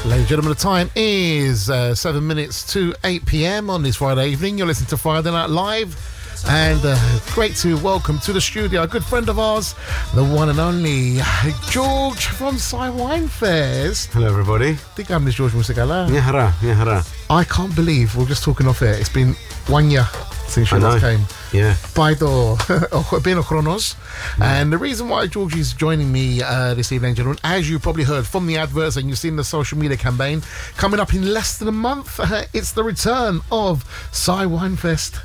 Ladies and gentlemen, the time is 7 minutes to 8 p.m. on this Friday evening. You're listening to Friday Night Live, and great to welcome to the studio a good friend of ours, the one and only George from Sai Wine Fest. Hello, everybody. Digam this George Musikala. Nyahara. I can't believe we're just talking off air. It's been 1 year since you last came. Yeah. Baido Beno Chronos. And the reason why George is joining me this evening, gentlemen, as you probably heard from the adverts and you've seen the social media campaign, coming up in less than a month, it's the return of Sai Wine Fest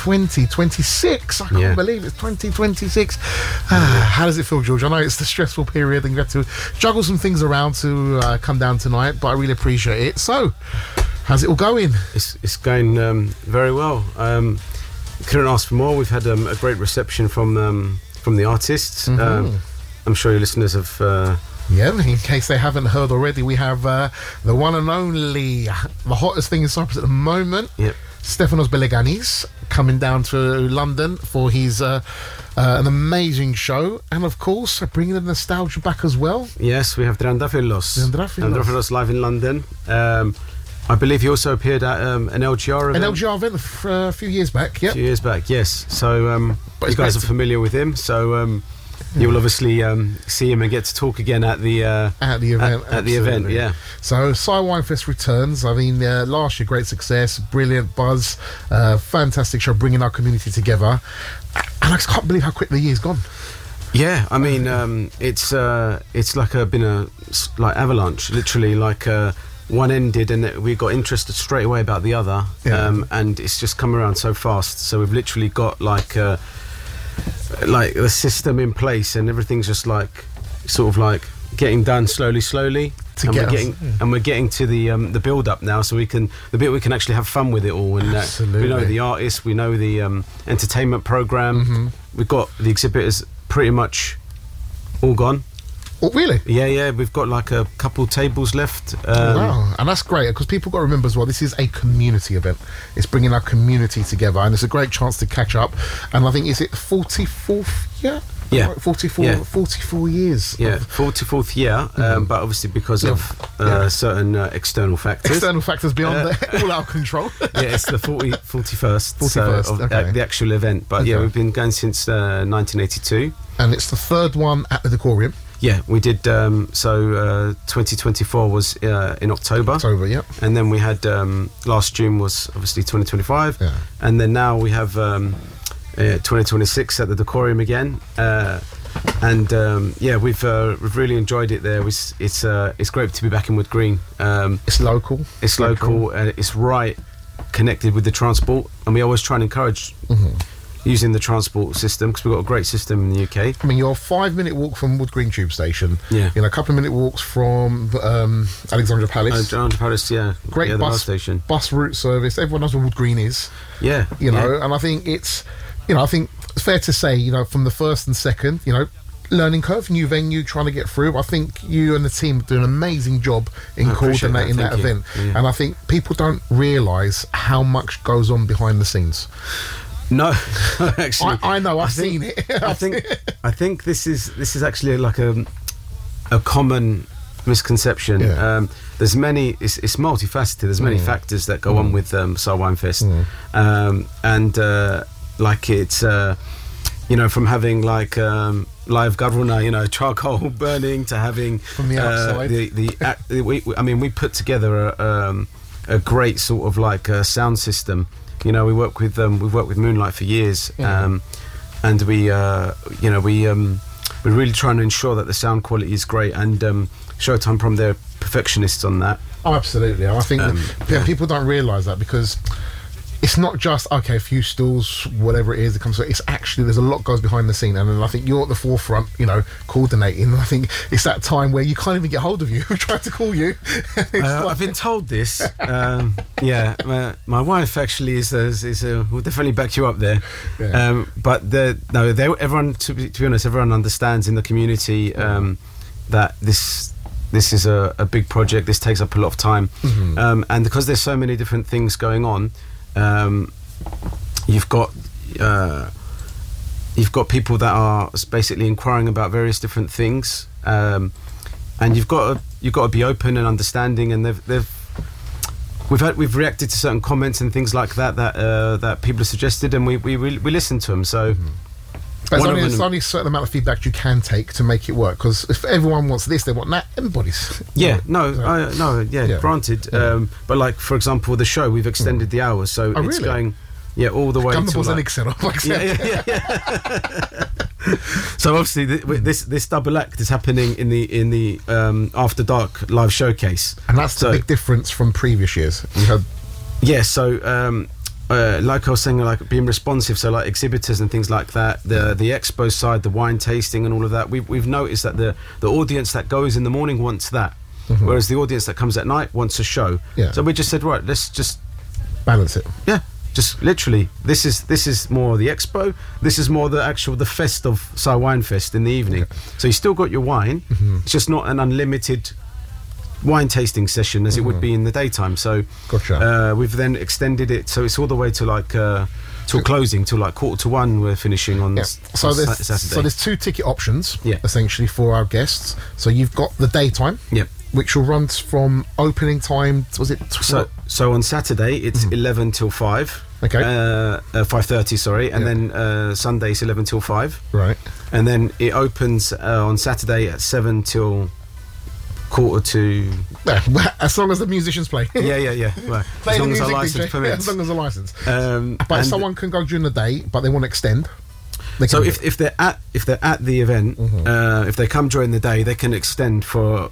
2026. I can't believe it's 2026. How does it feel, George? I know it's the stressful period and you have to juggle some things around to come down tonight, but I really appreciate it. So, how's it all going? It's going very well. Couldn't ask for more. We've had a great reception from the artists. I'm sure your listeners have... in case they haven't heard already, we have the one and only, the hottest thing in Cyprus at the moment, Stefanos Beleganis, coming down to London for his an amazing show, and of course bringing the nostalgia back as well. Yes, we have Drandafilos live in London. I believe he also appeared at an LGR event. An LGR event a few years back, A few years back, yes. So you guys are familiar with him, so you'll obviously see him and get to talk again at the event. At the event, yeah. So Sai Wine Fest returns. I mean, last year, great success, brilliant buzz, fantastic show, bringing our community together. And I just can't believe how quick the year's gone. Yeah, I mean, it's like been a avalanche, literally. Like one ended and we got interested straight away about the other, and it's just come around so fast. So we've literally got like the system in place, and everything's just sort of getting done slowly. And we're getting to the build up now, so we can actually have fun with it all. And we know the artists, we know the entertainment program. We've got the exhibitors pretty much all gone. Oh, really? Yeah. We've got like a couple tables left. Wow, and that's great because people got to remember as well, this is a community event. It's bringing our community together, and it's a great chance to catch up. And I think, is it 44th year? Yeah. 44 years. Yeah, 44th year, but obviously because of certain external factors. External factors beyond all our control. Yeah, it's the 41st of the actual event. But we've been going since 1982. And it's the third one at the Decorium. Yeah, we did. 2024 was in October. And then we had last June was obviously 2025. Yeah. And then now we have 2026 at the Decorium again. We've really enjoyed it there. It's great to be back in Wood Green. It's local. It's local, and it's right connected with the transport. And we always try and encourage using the transport system because we've got a great system in the UK. I mean, you're a 5-minute walk from Wood Green Tube Station. Yeah. A couple of minute walks from Alexandra Palace. Alexandra Palace, yeah. Great bus station. Bus route service. Everyone knows where Wood Green is. Yeah. And I think it's, I think it's fair to say, from the first and second, learning curve, new venue, trying to get through. I think you and the team do an amazing job in coordinating that event. Yeah. And I think people don't realise how much goes on behind the scenes. No, actually, I know. I've seen it. I think this is actually like a common misconception. Yeah. There's many. It's multifaceted. There's many factors that go on with Sai Wine Fest, it's from having live garuna, charcoal burning, to having from the outside. We put together a great sort of sound system. We work with Moonlight for years, and we're really trying to ensure that the sound quality is great. And Showtime Prom, they're perfectionists on that. Oh, absolutely. I think people don't realise that because it's not just a few stools, whatever it is that comes. It's actually there's a lot goes behind the scene, and I think you're at the forefront, coordinating. I think it's that time where you can't even get hold of you. We tried to call you. I've been told this. My wife actually will definitely back you up there. Yeah. Everyone, to be honest, everyone understands in the community that this is a big project. This takes up a lot of time, and because there's so many different things going on. You've got people that are basically inquiring about various different things, and you've got to you've got to be open and understanding, and we've reacted to certain comments and things like that people have suggested, and we listen to them. So. But there's only a certain amount of feedback you can take to make it work, because if everyone wants this, they want that. Everybody's granted. But like, for example, the show, we've extended the hours, so it's going all the way to like, So obviously this double act is happening in the After Dark live showcase, and that's the big difference from previous years. Like I was saying, like being responsive, so like exhibitors and things like that, the expo side, the wine tasting and all of that, we've noticed that the audience that goes in the morning wants that, whereas the audience that comes at night wants a show. So we just said, right, let's just balance it. Just literally, this is more the expo, this is more the fest of Sai Wine Fest in the evening. So you still got your wine, it's just not an unlimited wine tasting session as it would be in the daytime. So we've then extended it, so it's all the way to like till closing, till like 1:45 we're finishing on Saturday. So there's 2 ticket options essentially for our guests. So you've got the daytime, which will run from opening time, was it so on Saturday it's 11 till 5. 5:30, sorry, and then Sunday it's 11 till 5, right, and then it opens on Saturday at 7 till 1:45. As long as the musicians play. Well, as long as our license permits. As long as the license. But someone can go during the day, but they want to extend. So if they're at the event, if they come during the day, they can extend for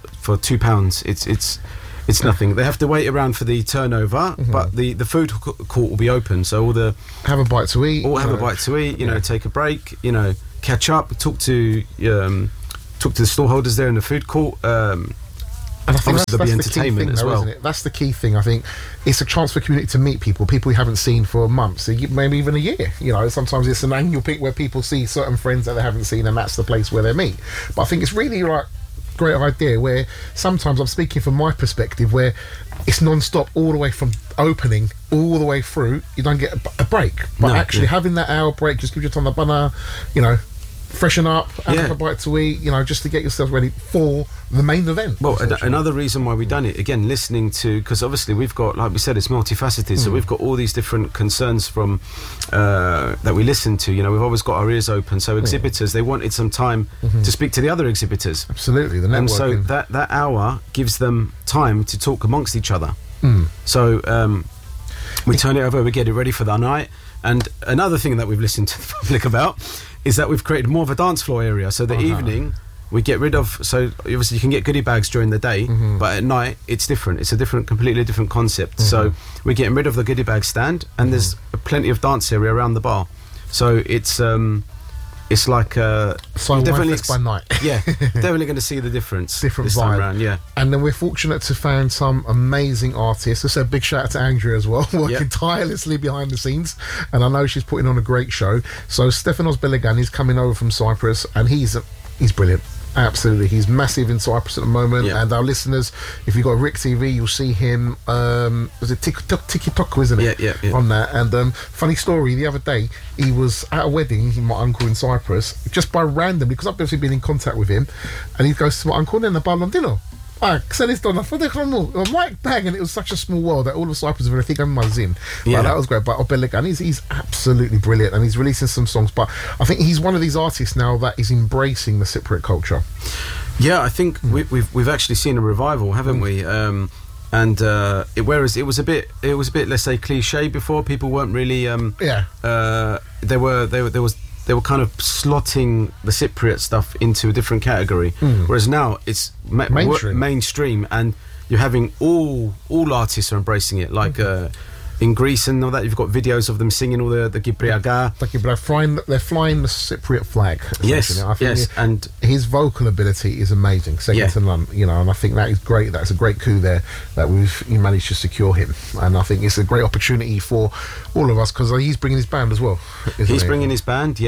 £2. It's nothing. They have to wait around for the turnover, but the food court will be open. So all the have a bite to eat. All have a bite to eat. You know, take a break. You know, catch up. Talk to the stallholders there in the food court. And I think there'll be entertainment as well. Isn't it? That's the key thing. I think it's a chance for community to meet people you haven't seen for months, maybe even a year. You know, sometimes it's an annual peak where people see certain friends that they haven't seen, and that's the place where they meet. But I think it's really like great idea where sometimes I'm speaking from my perspective, where it's non-stop all the way from opening all the way through. You don't get a break, but having that hour break just gives you time to banana, you know, freshen up, have a bite to eat, you know, just to get yourself ready for the main event. Well, another reason why we've done it, again, listening to, because obviously we've got, like we said, it's multifaceted, so we've got all these different concerns from that we listen to. You know, we've always got our ears open. So exhibitors, they wanted some time to speak to the other exhibitors. Absolutely, the networking. And so that hour gives them time to talk amongst each other. So we turn it over, we get it ready for the night. And another thing that we've listened to the public about is that we've created more of a dance floor area. So the evening, we get rid of, so obviously you can get goodie bags during the day, but at night it's different. It's a completely different concept. So we're getting rid of the goodie bag stand, and there's plenty of dance area around the bar. So it's like definitely by night. Definitely going to see the difference. Different this vibe. Time around, And then we're fortunate to find some amazing artists. So a big shout out to Andrea as well, working tirelessly behind the scenes, and I know she's putting on a great show. So Stefanos Belegan is coming over from Cyprus, and he's brilliant. Absolutely, he's massive in Cyprus at the moment. And our listeners, if you've got Rick TV, you'll see him. Was it TikTok, isn't it? Yeah. On that. And funny story, the other day he was at a wedding, my uncle in Cyprus, just by randomly, because I've obviously been in contact with him, and he goes to my uncle and the Balondino. Mike Bang, and it was such a small world that all of Cyprus I think I'm in. But that was great. But Belegan, he's absolutely brilliant, and he's releasing some songs. But I think he's one of these artists now that is embracing the Cypriot culture. Yeah, I think we've actually seen a revival, haven't we? Whereas it was a bit, let's say, cliche before. People weren't really they were kind of slotting the Cypriot stuff into a different category, whereas now it's mainstream, and you're having all artists are embracing it. Like in Greece and all that, you've got videos of them singing all the Kypriaga. They're flying the Cypriot flag. Yes, and his vocal ability is amazing, second to none. You know, and I think that is great. That's a great coup there that we've managed to secure him, and I think it's a great opportunity for all of us, because he's bringing his band as well. He's bringing his band,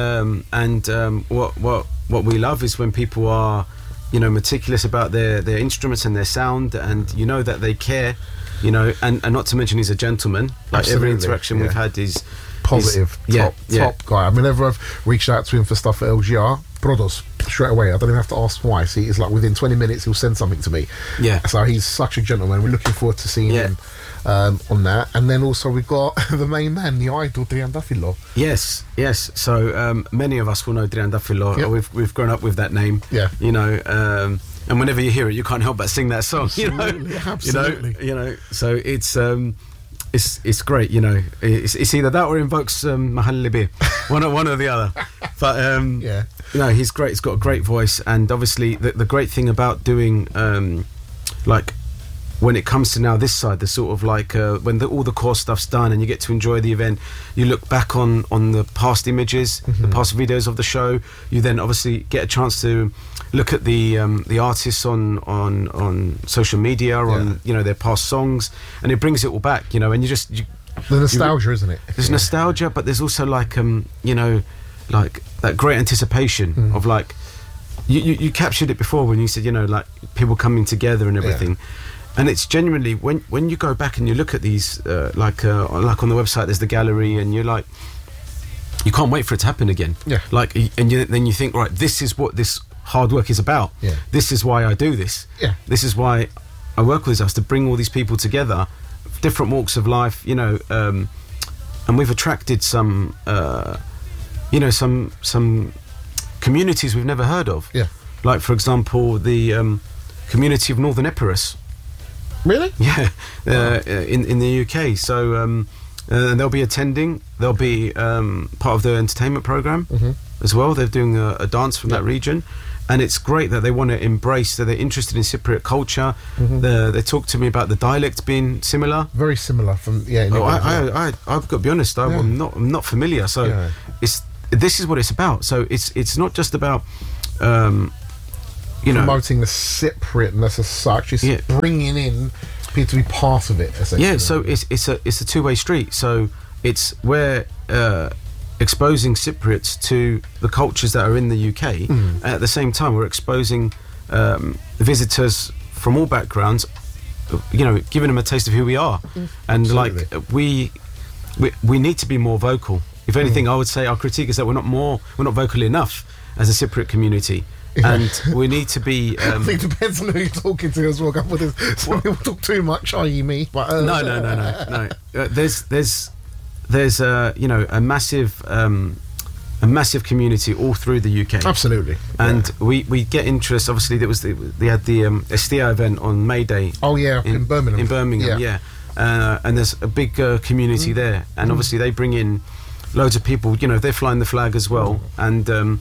what we love is when people are, you know, meticulous about their instruments and their sound, and you know that they care. You know, and not to mention he's a gentleman. Like, absolutely, every interaction we've had is positive, top guy. I mean, whenever I've reached out to him for stuff at LGR, Brodos, straight away. I don't even have to ask twice. It's like within 20 minutes he'll send something to me. Yeah. So he's such a gentleman. We're looking forward to seeing him on that. And then also we've got the main man, the idol, Triandafilo. Yes. So many of us will know Triandafilo. Yep. We've grown up with that name. Yeah. You know, and whenever you hear it, you can't help but sing that song. Absolutely, absolutely. You know. So it's great. You know, it's either that or invokes Mahal Libi, one or the other. But you know, he's great. He's got a great voice, and obviously the great thing about doing like when it comes to now this side, the sort of like when all the core stuff's done and you get to enjoy the event, you look back on the past images, the past videos of the show. You then obviously get a chance to look at the artists on social media, on you know their past songs, and it brings it all back. You know, and the nostalgia, isn't it? There's nostalgia, but there's also like you know, like that great anticipation of like you captured it before when you said, you know, like people coming together and everything. And it's genuinely when you go back and you look at these like on the website there's the gallery, and you're like, you can't wait for it to happen again. Like, and then you think, right, this is what this hard work is about. This is why I do this. This is why I work with us, to bring all these people together, different walks of life, you know, and we've attracted some you know, some communities we've never heard of. Like, for example, the community of Northern Epirus. Really? Yeah. In the UK. So they'll be attending. They'll be part of the entertainment programme as well. They're doing a dance from that region. And it's great that they want to embrace, that they're interested in Cypriot culture. They talk to me about the dialect being similar. Very similar from I've got to be honest. I'm not familiar. So this is what it's about. So it's not just about you know, promoting the Cypriotness as such. It's bringing in people to be part of it. Yeah. So it's a two-way street. So it's where exposing Cypriots to the cultures that are in the UK. At the same time, we're exposing visitors from all backgrounds, you know, giving them a taste of who we are. And Absolutely. like we need to be more vocal. If anything, I would say our critique is that we're not vocal enough as a Cypriot community. And we need to be I think it depends on who you're talking to as well. Some people talk too much, i.e. me. But, no. There's you know, a massive community all through the UK. Absolutely. And we get interest. Obviously, they had the Estia event on May Day. Oh yeah, in Birmingham. In Birmingham, and there's a big community there, and obviously they bring in loads of people. You know, they're flying the flag as well, and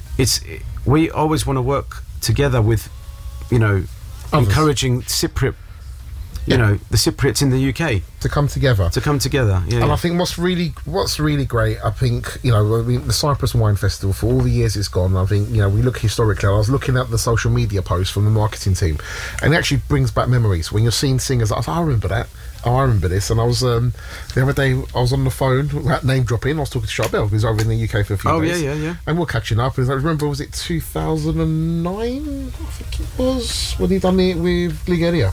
we always want to work together with, you know, others. Encouraging Cypriot. You know, the Cypriots in the UK to come together. And I think what's really great, I think, you know, I mean, the Cyprus Wine Festival, for all the years it's gone, I think, you know, we look historically. I was looking at the social media posts from the marketing team, and it actually brings back memories when you're seeing singers. I remember that. I remember this. And I was the other day I was on the phone, name dropping. I was talking to Charbel, who's over in the UK for a few days. Yeah. And we're catching up. And I remember, was it 2009? I think it was, when he done it with Liggeria.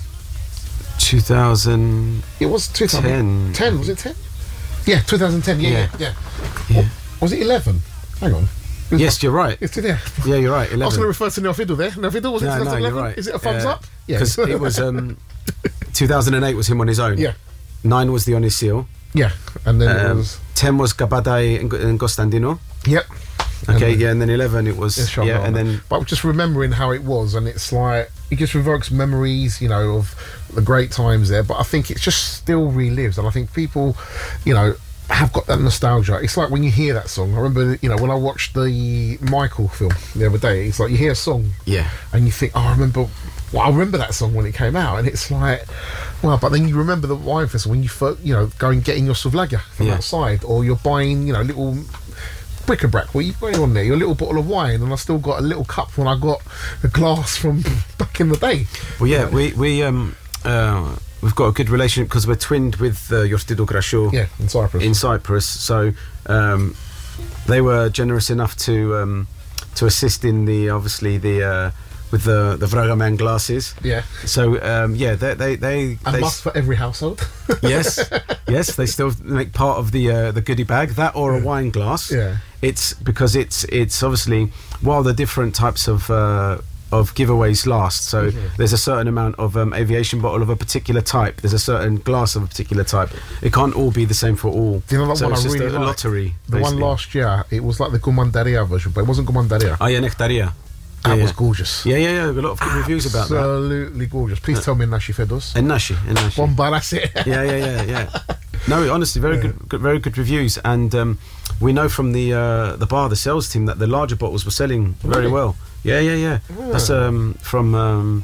2000. It was 2010. Was it 10? Yeah, 2010. Yeah. Was it 11? Hang on. Yes, you're right. It's today. Yeah, you're right. 11. I was going to refer to Neofidel there. Neofidel, was it 2011? No, you're right. Is it a thumbs up? Yeah. Because it was 2008 was him on his own. Yeah. 9 was the Onisil. Yeah. And then it was 10 was Gabadai and Gostandino. Yep. Okay, and then 11 it was and then. But just remembering how it was, and it's like it just evokes memories, you know, of the great times there. But I think it just still relives, and I think people, you know, have got that nostalgia. It's like when you hear that song. I remember, you know, when I watched the Michael film the other day. It's like you hear a song, and you think, oh, I remember that song when it came out, and it's like, well, but then you remember the wine festival when you first, you know, go and getting your souvlaki from outside, or you're buying, you know, little bric-a-brac, what you put on there, your little bottle of wine, and I still got a little cup when I got a glass from back in the day. Well, yeah, we've got a good relationship because we're twinned with Yortido Grasho. Yeah, in Cyprus. So they were generous enough to assist in the with the Vragaman glasses. Yeah. So they A must for every household. yes, they still make part of the goodie bag, that or a wine glass. Yeah. It's because it's obviously, while the different types of giveaways last, so there's a certain amount of aviation bottle of a particular type, there's a certain glass of a particular type. It can't all be the same for all. Do you know that so one it's I just really a like? lottery. The one basically. last year, it was like the Gumandaria version, but it wasn't Gumandaria. Ah, yeah, Nectaria. That was gorgeous. Yeah, a lot of good reviews about that. Absolutely gorgeous. Please tell me Nashi Fedos. And Nashi. Bombarase. Yeah. No, honestly, very good reviews, and we know from the bar, the sales team, that the larger bottles were selling very well. Yeah. That's from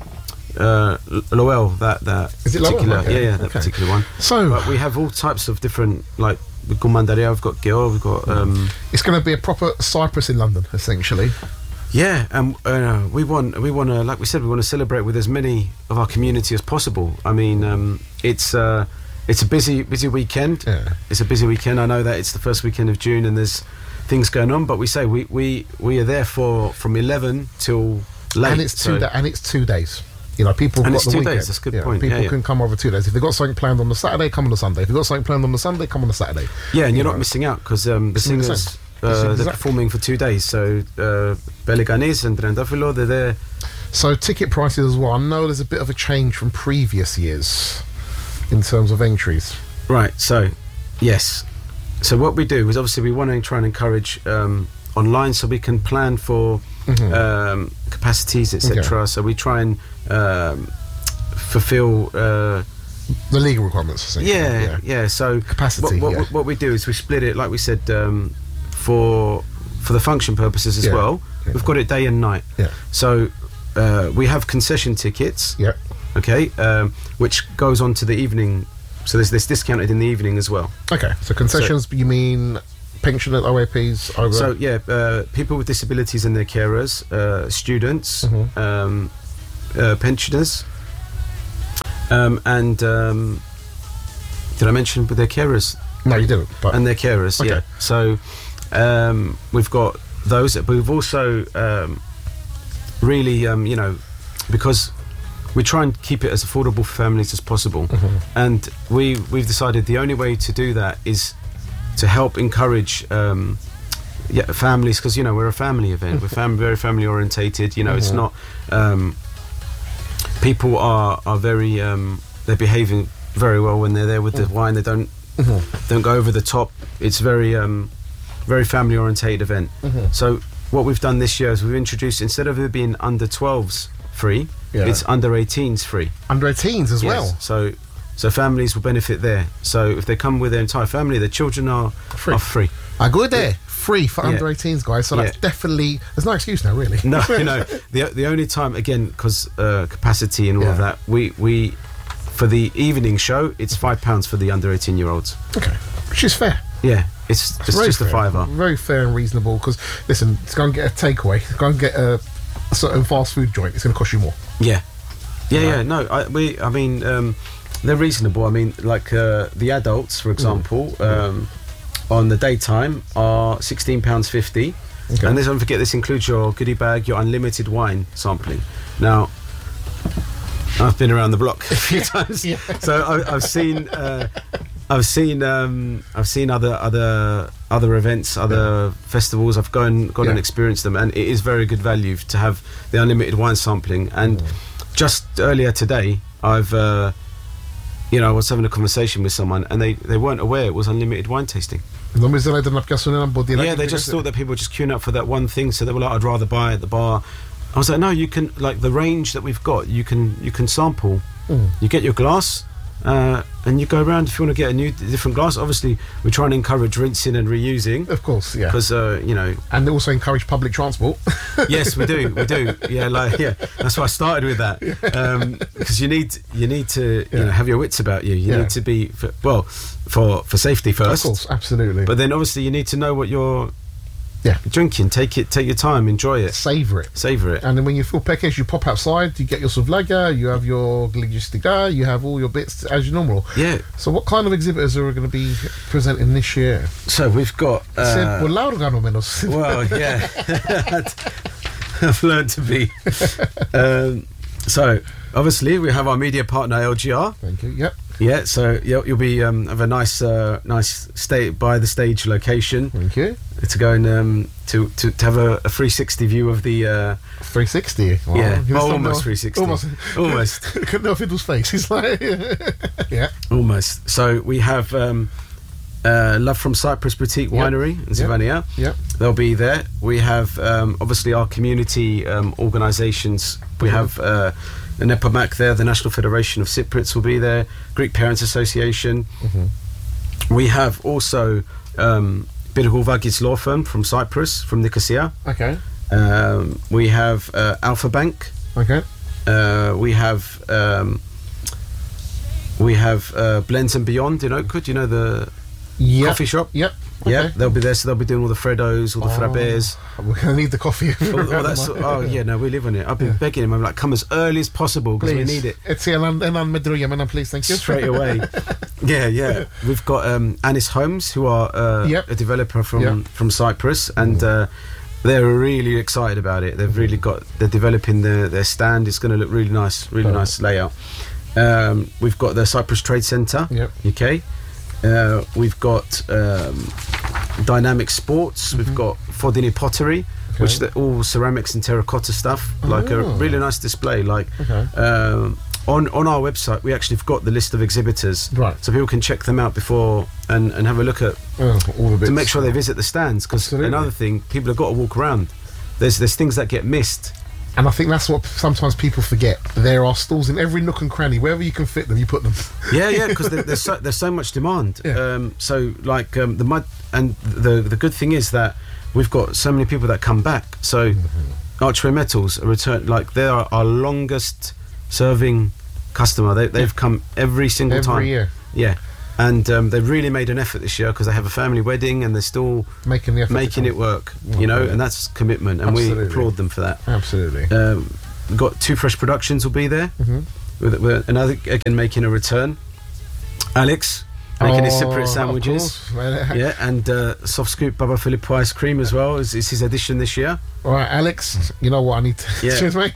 Lowell. That Is it particular, Lowell? Okay. that particular one. So, but we have all types of different, like with Gumandaria, we've got Gil, we've got it's going to be a proper Cyprus in London, essentially. yeah, and we want to, like we said, we want to celebrate with as many of our community as possible. I mean, it's a busy weekend. Yeah. It's a busy weekend. I know that it's the first weekend of June and there's things going on, but we say we are there from 11 till late. And it's 2 days. You know, people And got it's the 2 weekend. days, that's a good You know, point. People Yeah. can come over 2 days. If they've got something planned on the Saturday, come on the Sunday. If they've got something planned on the Sunday, come on the Saturday. Yeah, and you're You not know. missing out because the singers they're performing for 2 days. So Beliganis and Trendafilo, they're there. So ticket prices as well. I know there's a bit of a change from previous years in terms of entries. Right, so yes. So what we do is obviously we want to try and encourage online so we can plan for capacities, etc. Okay. So we try and fulfill The legal requirements, essentially. yeah. So Capacity, what we do is we split it, like we said, for the function purposes as Yeah. well. Yeah. We've got it day and night. Yeah. So we have concession tickets. Yeah. Okay, which goes on to the evening. So there's this discounted in the evening as well. Okay. So concessions, you mean pensioners, OAPs, over. So yeah, people with disabilities and their carers, students, pensioners, and did I mention with their carers? No, you didn't. But And their carers, Okay. yeah. So we've got those, but we've also really, because we try and keep it as affordable for families as possible, and we've decided the only way to do that is to help encourage families, because we're a family event. We're very family orientated. It's not people are very they're behaving very well when they're there with the wine. They don't go over the top. It's very very family orientated event. So what we've done this year is we've introduced, instead of it being under 12s free, it's under 18s free. under 18s as Yes. well. So families will benefit there. So if they come with their entire family, their children are free. I go there. Free for Yeah. under 18s, guys. So that's definitely, there's no excuse now, really. No, the only time, again, because capacity and all of Yeah. that, we for the evening show, it's £5 for the under 18-year-olds. Okay. Which is fair. Yeah, it's Very just a fair. fiver. Very fair and reasonable. Because listen, to go and get a takeaway, to go and get a certain fast food joint, it's going to cost you more. Yeah. No, I mean, they're reasonable. I mean, like the adults, for example, on the daytime are £16.50. Okay. And don't forget, this includes your goodie bag, your unlimited wine sampling. Now, I've been around the block a few times, so I've seen other events, other festivals. I've gone and experienced them, and it is very good value to have the unlimited wine sampling. And just earlier today, I was having a conversation with someone, and they weren't aware it was unlimited wine tasting. No me zna na piasunena bodina. Yeah, they just thought that people were just queuing up for that one thing, so they were like, I'd rather buy at the bar. I was like, no, you can, like the range that we've got, you can sample. You get your glass, and you go around if you want to get a different glass. Obviously, we try and encourage rinsing and reusing. Of course, yeah. Because And they also encourage public transport. yes, we do. Yeah, that's why I started with that. Because you need to have your wits about you. You need to be for safety first. Of course, absolutely. But then obviously you need to know what you're drinking. Take your time, enjoy it, Savor it. And then when you feel peckish, you pop outside, you get your suvlaga, you have your gligistica, you have all your bits as normal. Yeah. So what kind of exhibitors are going to be presenting this year? So we've got Well, yeah. I've learned to be. So obviously we have our media partner LGR. Thank you. Yep. Yeah, so you'll be have a nice by the stage location. Thank you. To go and to have a 360 view of the 360. Wow. Yeah, well, almost 360. Almost. Couldn't know Fiddle's face. He's like, yeah, almost. So we have Love from Cyprus Boutique Winery in Savannah. Yeah, they'll be there. We have obviously our community organisations. We have NEPAMAC there, the National Federation of Cypriots will be there, Greek Parents Association. We have also Birgulvagis Law Firm from Cyprus, from Nicosia. Okay. We have Alpha Bank. Okay. We have Blends and Beyond in Oakwood, you know, the coffee shop? Yep. Okay. Yeah, they'll be there, so they'll be doing all the Freddos, all the frappés. We're going to need the coffee. We live on it. I've been begging him. I'm like, come as early as possible because we need it. Please, thank you. Straight away. Yeah. We've got Anis Homes, who are a developer from Cyprus, and they're really excited about it. They're developing their stand. It's going to look really nice, nice layout. We've got the Cyprus Trade Centre, UK. We've got Dynamic Sports. We've got Fodini Pottery, which are all ceramics and terracotta stuff. Like a really nice display. Like on our website, we actually have got the list of exhibitors, right? So people can check them out before and have a look at all the bits. To make sure they visit the stands. Because another thing, people have got to walk around. There's things that get missed. And I think that's what sometimes people forget. There are stalls in every nook and cranny. Wherever you can fit them, you put them. Yeah, because there's so much demand. Yeah. So like the mud, and the good thing is that we've got so many people that come back. So Archery Metals return, like they are our longest serving customer. They've come every single time. Every year. Yeah. And they've really made an effort this year because they have a family wedding and they're still making it work, you know, and that's commitment, and we applaud them for that. Absolutely. We've got Two Fresh Productions will be there, with another, again, making a return. Alex making his Cypriot sandwiches, and Soft Scoop Baba Filippo ice cream as well is his addition this year. All right, Alex, you know what I need to cheers, mate.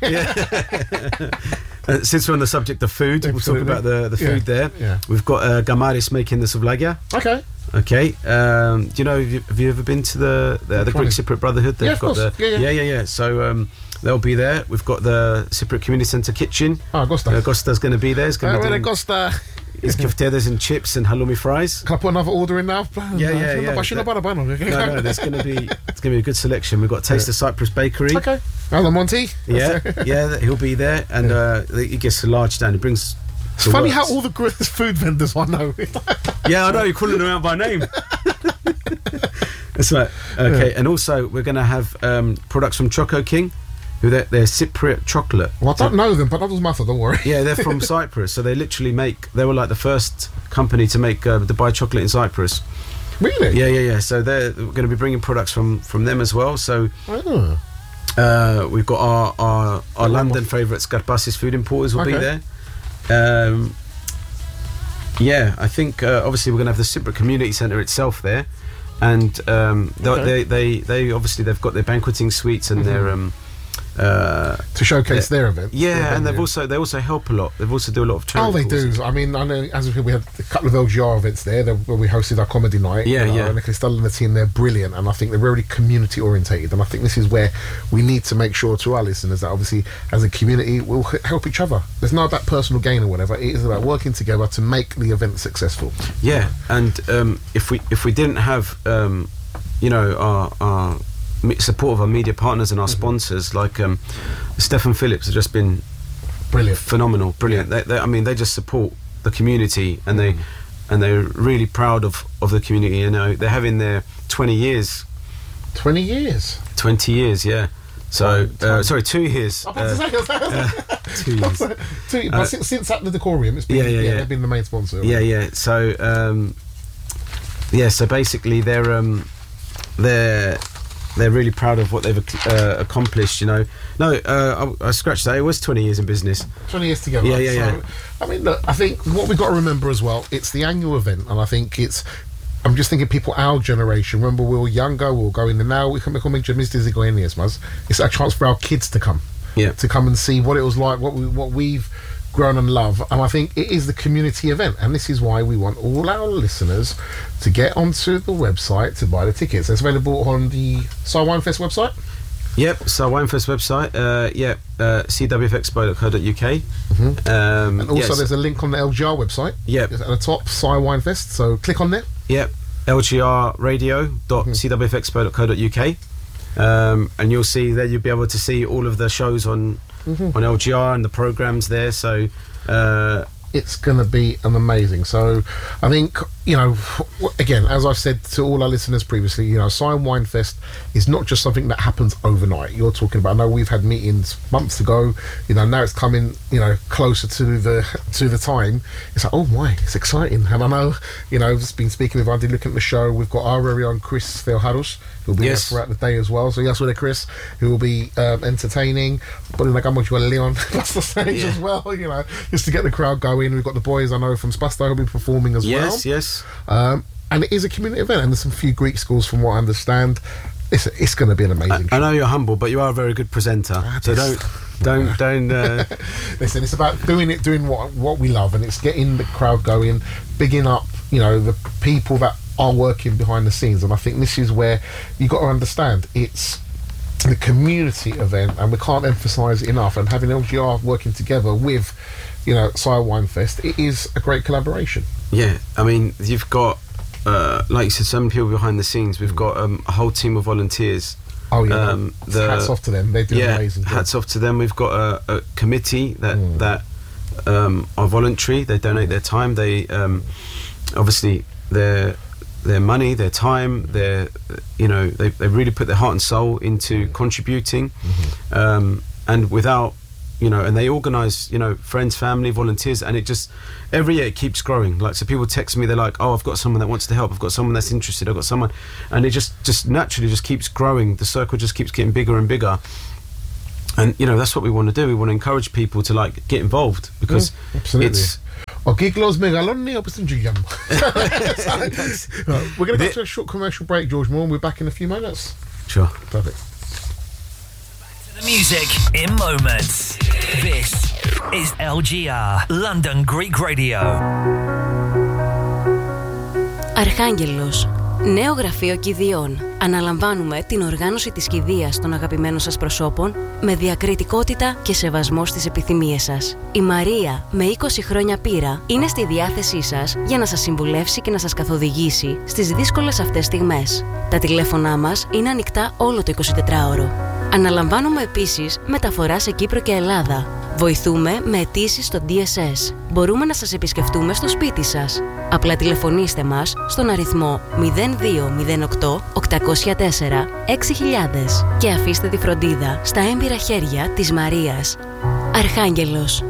Since we're on the subject of food, we'll talk about the food there. Yeah. We've got Gamaris making the souvlagia. Okay. Do you know, have you ever been to the Greek Cypriot Brotherhood? They've got the So they'll be there. We've got the Cypriot Community Centre kitchen. Gosta's going to be there. He's going to be doing his keftedes and chips and halloumi fries. Can I put another order in now? Yeah. No, there's going to be a good selection. We've got Taste of Cyprus Bakery. Okay. Alan Monty. Yeah, he'll be there, and he gets a large stand. He brings. It's funny how all the food vendors I know. Yeah, I know, you're calling them out by name. That's right. Okay, and also we're going to have products from Choco King, who they're Cypriot chocolate. Well, I don't know them, but that doesn't matter, don't worry. Yeah, they're from Cyprus, so they literally they were like the first company to make Dubai chocolate in Cyprus. Really? Yeah. So they're going to be bringing products from them as well. So we've got our London favourites, Scarpassis Food Importers will be there. I think obviously we're going to have the Cypriot Community Centre itself there, and they obviously they've got their banqueting suites and their to showcase their event. Yeah, and they also help a lot. They also do a lot of charity. Oh, they do. I mean, I know as we had a couple of LGR events there where we hosted our comedy night. And the Cristal and the team, they're brilliant, and I think they're really community orientated. And I think this is where we need to make sure to our listeners that obviously as a community we'll help each other. It's not about personal gain or whatever. It is about working together to make the event successful. Yeah, and if we didn't have our support of our media partners and our sponsors, like Stefan Phillips has just been phenomenal. They just support the community, and they're really proud of the community. You know, they're having their 20 years. 20 years. 20 years, yeah. So, 2 years. 2 years. But since at the Decorium, it's been they've been the main sponsor. Yeah. So, so basically, they're really proud of what they've accomplished, you know. I scratched that. It was 20 years in business. 20 years together. Yeah. I mean, look, I think what we've got to remember as well, it's the annual event, and I think it's I'm just thinking people our generation, remember we were younger, we were going there now, we can make it's a chance for our kids to come. Yeah. To come and see what it was like, what we've grown and love. And I think it is the community event, and this is why we want all our listeners to get onto the website to buy the tickets. It's available on the Sci Winefest website. Yep, so Winefest website, cwfexpo.co.uk. And also there's a link on the LGR website. Yep. It's at the top, Sci Winefest, so click on there. Yep, lgrradio.cwfexpo.co.uk. And you'll see there, you'll be able to see all of the shows on LGR and the programs there, so it's going to be an amazing. So I think, you know, again, as I've said to all our listeners previously, you know, Sci Winefest is not just something that happens overnight. You're talking about, I know we've had meetings months ago, you know, now it's coming, you know, closer to the time. It's like, oh my, it's exciting. And I know, you know, I've just been speaking with Andy, looking at the show, we've got our very own Chris Theoharos, who'll be there throughout the day as well. So yes, with a Chris, who will be entertaining, but like I'm with Leon that's the stage as well, you know, just to get the crowd going. We've got the boys I know from Spasta who'll be performing as well. Yes. And it is a community event, and there's some few Greek schools from what I understand. It's going to be an amazing show. I know you're humble, but you are a very good presenter. So don't. Listen, it's about doing what we love, and it's getting the crowd going, bigging up, you know, the people that are working behind the scenes. And I think this is where you got to understand it's the community event, and we can't emphasise it enough. And having LGR working together with, you know, Sci Winefest, it is a great collaboration. Yeah, I mean, you've got, like you said, some people behind the scenes. We've got a whole team of volunteers. Oh yeah, hats off to them. They do an amazing job. Hats off to them. We've got a committee that are voluntary. They donate their time. They obviously their money, their time, they really put their heart and soul into contributing, and without, you know, and they organise, you know, friends, family, volunteers, and it just, every year it keeps growing. Like, so people text me, they're like, oh, I've got someone that wants to help, I've got someone that's interested, I've got someone, and it just naturally just keeps growing. The circle just keeps getting bigger and bigger. And, you know, that's what we want to do. We want to encourage people to, like, get involved, because it's... O Giglos Megaloni opposite Jam. We're going to go to a short commercial break, George Moore, and we're back in a few minutes. Sure. Perfect. Back to the music in moments. This is LGR, London Greek Radio. Αρχάγγελος. Νέο γραφείο κηδείων. Αναλαμβάνουμε την οργάνωση της κηδείας των αγαπημένων σας προσώπων με διακριτικότητα και σεβασμό στις επιθυμίες σας. Η Μαρία, με 20 χρόνια πείρα, είναι στη διάθεσή σας για να σας συμβουλεύσει και να σας καθοδηγήσει στις δύσκολες αυτές στιγμές. Τα τηλέφωνά μας είναι ανοιχτά όλο το 24ωρο. Αναλαμβάνουμε επίσης μεταφορά σε Κύπρο και Ελλάδα. Βοηθούμε με αιτήσεις στο DSS. Μπορούμε να σας επισκεφτούμε στο σπίτι σας. Απλά τηλεφωνήστε μας στον αριθμό 0208 804 6000 και αφήστε τη φροντίδα στα έμπειρα χέρια της Μαρίας. Αρχάγγελος.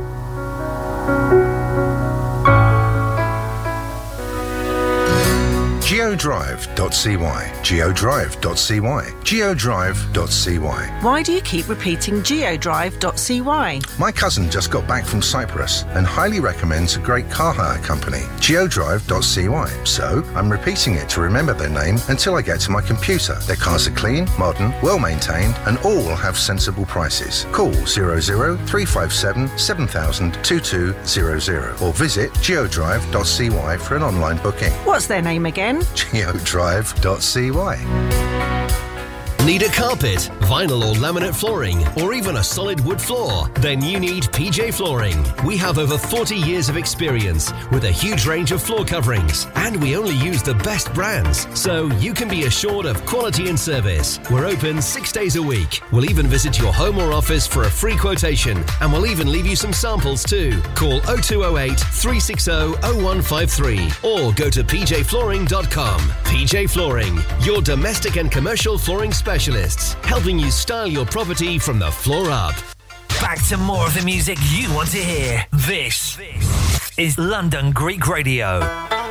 Geodrive.cy. Geodrive.cy. Geodrive.cy. Why do you keep repeating Geodrive.cy? My cousin just got back from Cyprus and highly recommends a great car hire company, Geodrive.cy. So I'm repeating it to remember their name until I get to my computer. Their cars are clean, modern, well maintained, and all have sensible prices. Call 00 357 7000 2200 or visit Geodrive.cy for an online booking. What's their name again? Geodrive.cy. Need a carpet, vinyl or laminate flooring, or even a solid wood floor? Then you need PJ Flooring. We have over 40 years of experience with a huge range of floor coverings, and we only use the best brands, so you can be assured of quality and service. We're open 6 days a week. We'll even visit your home or office for a free quotation, and we'll even leave you some samples too. Call 0208 360 0153 or go to pjflooring.com. PJ Flooring, your domestic and commercial flooring specialists, helping you style your property from the floor up. Back to more of the music you want to hear. This is London Greek Radio.